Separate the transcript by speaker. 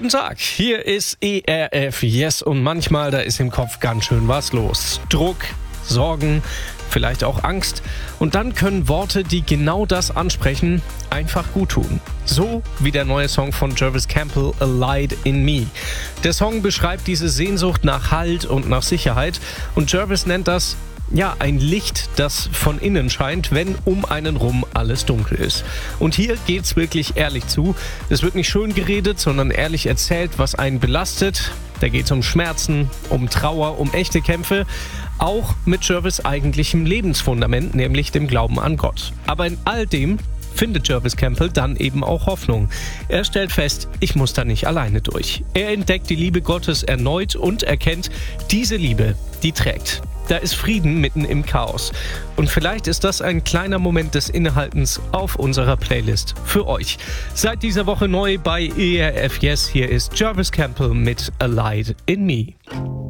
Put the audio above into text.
Speaker 1: Guten Tag, hier ist ERF Yes und manchmal, da ist im Kopf ganz schön was los. Druck, Sorgen, vielleicht auch Angst. Und dann können Worte, die genau das ansprechen, einfach gut tun. So wie der neue Song von Jarvis Campbell, A Light in Me. Der Song beschreibt diese Sehnsucht nach Halt und nach Sicherheit und Jarvis nennt das ein Licht, das von innen scheint, wenn um einen rum alles dunkel ist. Und hier geht's wirklich ehrlich zu. Es wird nicht schön geredet, sondern ehrlich erzählt, was einen belastet. Da geht's um Schmerzen, um Trauer, um echte Kämpfe. Auch mit Jarvis' eigentlichem Lebensfundament, nämlich dem Glauben an Gott. Aber in all dem findet Jarvis Campbell dann eben auch Hoffnung. Er stellt fest, ich muss da nicht alleine durch. Er entdeckt die Liebe Gottes erneut und erkennt, diese Liebe, die trägt. Da ist Frieden mitten im Chaos. Und vielleicht ist das ein kleiner Moment des Innehaltens auf unserer Playlist für euch. Seit dieser Woche neu bei ERF Yes, hier ist Jarvis Campbell mit A Light in Me.